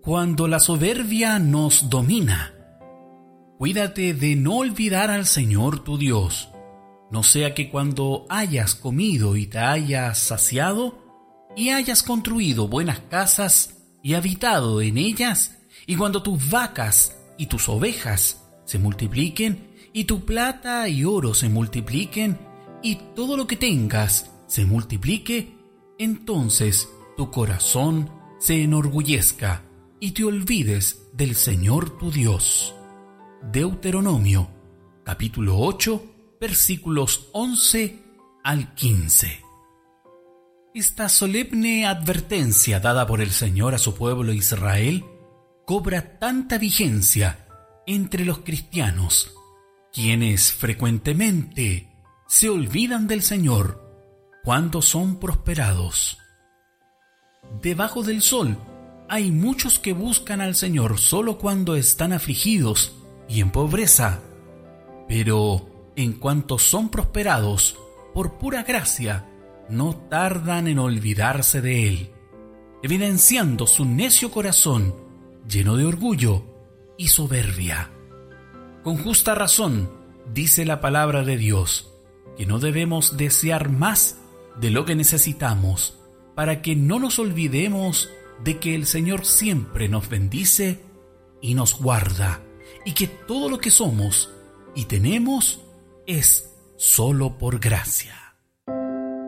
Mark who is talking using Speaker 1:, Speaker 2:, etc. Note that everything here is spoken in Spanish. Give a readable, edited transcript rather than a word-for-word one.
Speaker 1: Cuando la soberbia nos domina, cuídate de no olvidar al Señor tu Dios, no sea que cuando hayas comido y te hayas saciado, y hayas construido buenas casas y habitado en ellas, y cuando tus vacas y tus ovejas se multipliquen, y tu plata y oro se multipliquen, y todo lo que tengas se multiplique, entonces tu corazón se enorgullezca y te olvides del Señor tu Dios. Deuteronomio, capítulo 8, versículos 11 al 15. Esta solemne advertencia dada por el Señor a su pueblo Israel cobra tanta vigencia entre los cristianos, quienes frecuentemente se olvidan del Señor cuando son prosperados. Debajo del sol hay muchos que buscan al Señor solo cuando están afligidos y en pobreza, pero en cuanto son prosperados, por pura gracia, no tardan en olvidarse de Él, evidenciando su necio corazón lleno de orgullo y soberbia. Con justa razón, dice la palabra de Dios, que no debemos desear más de lo que necesitamos, para que no nos olvidemos de que el Señor siempre nos bendice y nos guarda, y que todo lo que somos y tenemos es solo por gracia.